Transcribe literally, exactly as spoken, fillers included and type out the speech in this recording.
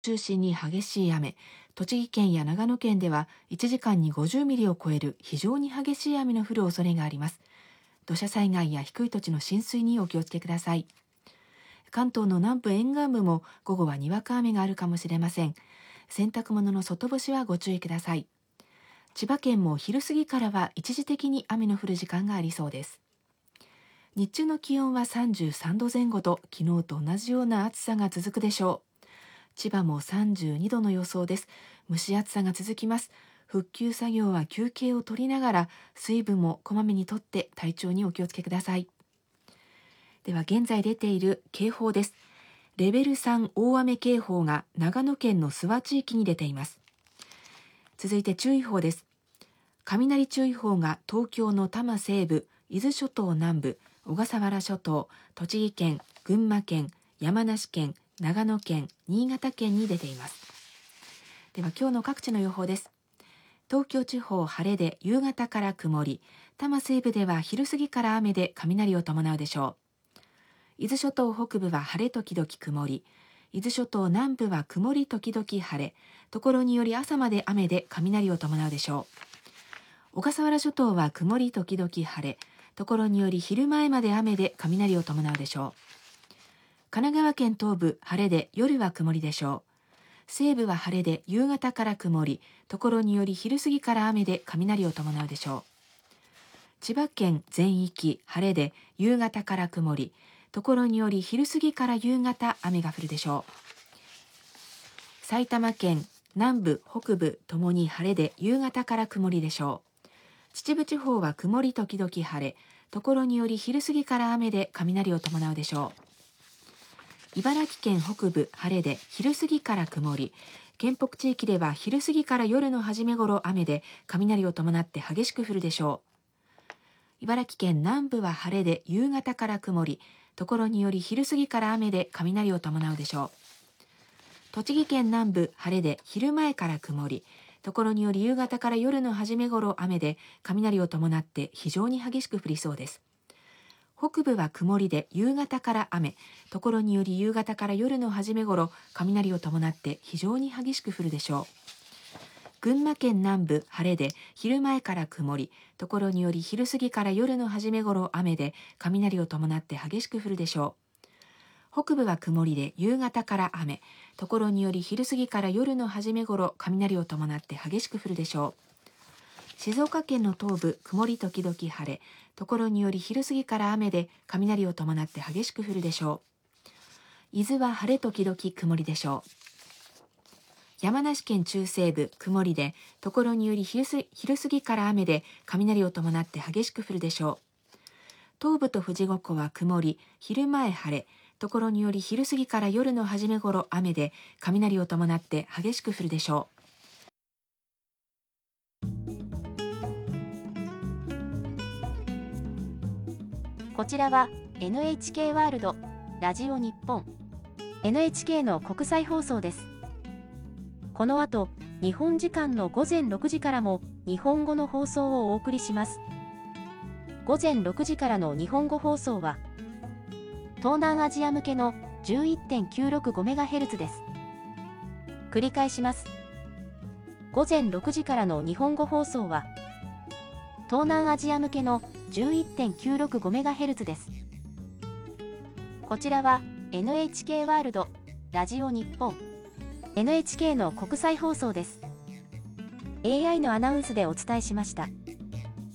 中心に激しい雨、栃木県や長野県ではいちじかんにごじゅうミリを超える非常に激しい雨の降る恐れがあります。土砂災害や低い土地の浸水にお気をつけください。関東の南部沿岸部も午後はにわか雨があるかもしれません。洗濯物の外干しはご注意ください。千葉県も昼過ぎからは一時的に雨の降る時間がありそうです。日中の気温はさんじゅうさんどぜん後と昨日と同じような暑さが続くでしょう。千葉もさんじゅうにどの予想です。蒸し暑さが続きます。復旧作業は休憩を取りながら水分もこまめにとって体調にお気をつけください。では現在出ている警報です。レベルさん大雨警報が長野県の諏訪地域に出ています。続いて注意報です。雷注意報が東京の多摩西部、伊豆諸島南部、小笠原諸島、栃木県、群馬県、山梨県、長野県、新潟県に出ています。では今日の各地の予報です。東京地方晴れで夕方から曇り、多摩西部では昼過ぎから雨で雷を伴うでしょう。伊豆諸島北部は晴れ時々曇り、伊豆諸島南部は曇り時々晴れ、ところにより朝まで雨で雷を伴うでしょう。小笠原諸島は曇り時々晴れ、ところにより昼前まで雨で雷を伴うでしょう。神奈川県東部晴れで夜は曇りでしょう。西部は晴れで夕方から曇り、ところにより昼過ぎから雨で雷を伴うでしょう。千葉県全域晴れで夕方から曇り、ところにより昼過ぎから夕方雨が降るでしょう。埼玉県南部北部ともに晴れで夕方から曇りでしょう。秩父地方は曇り時々晴れ、ところにより昼過ぎから雨で雷を伴うでしょう。茨城県北部晴れで昼過ぎから曇り、県北地域では昼過ぎから夜の初め頃雨で雷を伴って激しく降るでしょう。茨城県南部は晴れで夕方から曇り、ところにより昼過ぎから雨で雷を伴うでしょう。栃木県南部晴れで昼前から曇り、ところにより夕方から夜の初め頃雨で雷を伴って非常に激しく降りそうです。北部は曇りで夕方から雨、ところにより夕方から夜の初め頃雷を伴って非常に激しく降るでしょう。群馬県南部晴れで昼前から曇り、ところにより昼過ぎから夜の初め頃雨で雷を伴って激しく降るでしょう。北部は曇りで夕方から雨、ところにより昼過ぎから夜の初め頃雷を伴って激しく降るでしょう。静岡県の東部曇り時々晴れ、ところにより昼過ぎから雨で雷を伴って激しく降るでしょう。伊豆は晴れ時々曇りでしょう。山梨県中西部曇りで、ところにより昼す昼過ぎから雨で雷を伴って激しく降るでしょう。東部と富士五湖は曇り、昼前晴れ、ところにより昼過ぎから夜の初め頃雨で雷を伴って激しく降るでしょう。 こちらは エヌエイチケー ワールドラジオ日本 エヌエイチケー の国際放送です。この後、日本時間のごぜんろくじからも日本語の放送をお送りします。ごぜんろくじからの日本語放送は東南アジア向けの じゅういってんきゅうろくごメガヘルツ です。繰り返します。ごぜんろくじからの日本語放送は東南アジア向けの じゅういってんきゅうろくごメガヘルツ です。こちらは エヌエイチケー ワールドラジオ日本 エヌエイチケー の国際放送です。エーアイ のアナウンスでお伝えしました。